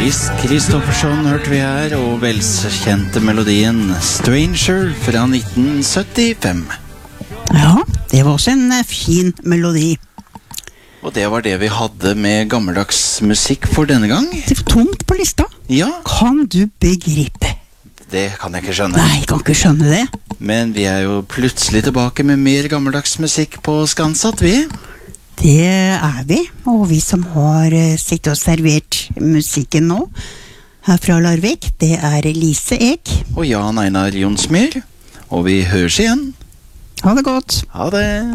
Chris Kristofferson hørte vi her, og velkjente melodien Stranger fra 1975. Ja, det var også en fin melodi. Og det var det vi hadde med gammeldags musikk for denne gang. Det var tomt på lista. Ja, Kan du begripe? det kan jeg ikke skjønne. Nei, jeg kan ikke skjønne det. Men vi er jo plutselig tilbake med mer gammeldags musikk på Skansatt, vi. Det er vi, og vi som har sittet og servert musikken nå, her fra Larvik, det er Lise Ek. Og Jan Einar Jonsmyr. Og vi høres igjen. Ha det godt. Ha det.